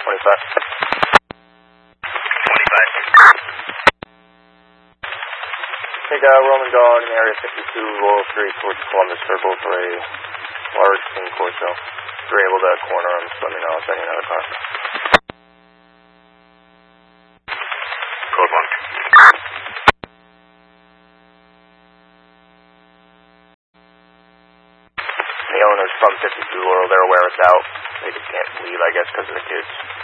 Hey, Roman Dog in area 52, Laurel Street towards Columbus Circle for a large King Corso. If you're able to corner him, just let me know. I'll send you another car. Code 1. The owner's from 52 Laurel. They're aware it's out. They just can't leave, I guess, because of the kids.